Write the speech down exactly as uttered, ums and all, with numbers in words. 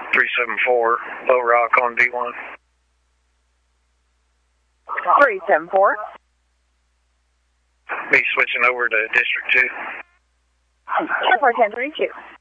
three seven four, Low Rock on D one. three seven four. Be switching over to District two. ten four ten three two.